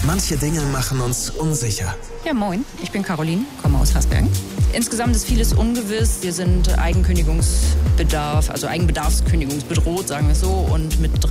Manche Dinge machen uns unsicher. Ja, moin, ich bin Caroline, komme aus Hasbergen. Insgesamt ist vieles ungewiss. Wir sind Eigenbedarfskündigungsbedroht, sagen wir es so. Und mit